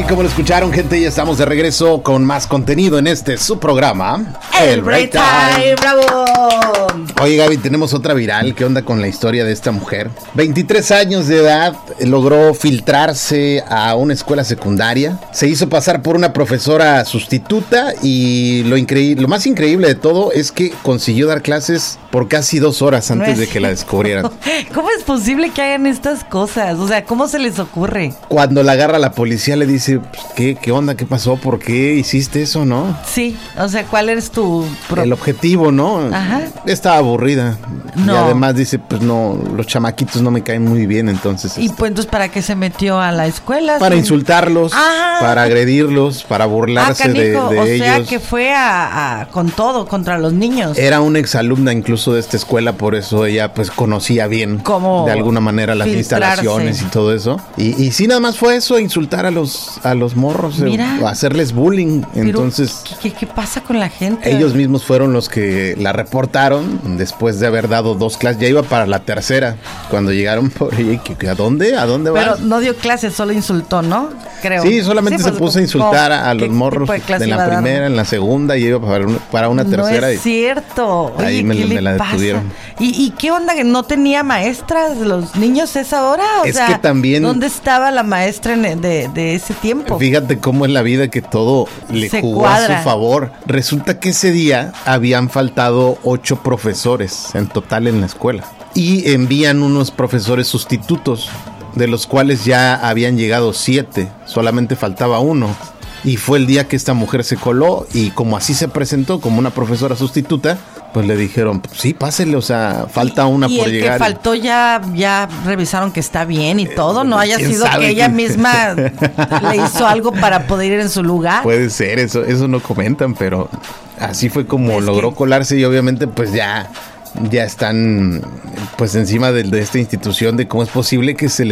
Así como lo escucharon, gente, ya estamos de regreso con más contenido en su programa, El Break Time. ¡Bravo! Oye, Gaby, tenemos otra viral. ¿Qué onda con la historia de esta mujer? 23 años de edad, logró filtrarse a una escuela secundaria. Se hizo pasar por una profesora sustituta y lo más increíble de todo es que consiguió dar clases por casi 2 horas antes de que la descubrieran. ¿Cómo es posible que hagan estas cosas? O sea, ¿cómo se les ocurre? Cuando la agarra la policía le dice, ¿qué onda? ¿Qué pasó? ¿Por qué hiciste eso, no? Sí, o sea, ¿cuál es tu... El objetivo, ¿no? Ajá. Estaba aburrida. No. Y además dice, pues no, los chamaquitos no me caen muy bien, entonces... ¿Y pues entonces para qué se metió a la escuela? Para insultarlos, Ah. para agredirlos, para burlarse de o ellos. sea, que fue con todo, contra los niños. Era una exalumna incluso de esta escuela, por eso ella pues conocía bien Cómo de alguna manera las filtrarse. instalaciones y todo eso. Y sí, nada más fue eso, insultar a los morros, Mira. hacerles bullying. Pero, entonces... ¿Qué pasa con la gente? Ellos mismos fueron los que la reportaron después de haber dado 2 clases. Ya iba para la tercera. Cuando llegaron por ella, ¿a dónde? ¿A dónde vas? Pero no dio clases, solo insultó, ¿no? Creo. Sí, solamente se pues, puso a insultar a los morros de la primera, en la segunda y iba para una tercera. No es cierto. Oye, ahí ¿qué me le la pasa? detuvieron. ¿Y qué onda? ¿Que no tenía maestras los niños esa hora? Es que también... ¿Dónde estaba la maestra de ese tiempo? Fíjate cómo es la vida, que todo le jugó cuadra. a su favor. Resulta que ese día habían faltado 8 profesores en total en la escuela. Y envían unos profesores sustitutos, de los cuales ya habían llegado 7. Solamente faltaba 1. Y fue el día que esta mujer se coló, y como así se presentó como una profesora sustituta, pues le dijeron, pues sí, pásele, o sea, falta una por llegar. Y el que faltó ya revisaron que está bien y todo, no haya sido sabe que ella misma le hizo algo para poder ir en su lugar. Puede ser, eso no comentan, pero así fue como logró colarse, y obviamente pues ya están pues encima de esta institución de cómo es posible que se le